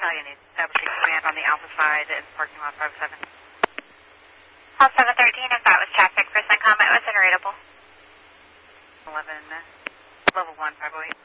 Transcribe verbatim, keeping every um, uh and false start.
Battalion establishing command on the Alpha side in parking lot five seven. All seven thirteen, if that was traffic for Sun Comet, was unreadable. eleven, level one, five oh eight.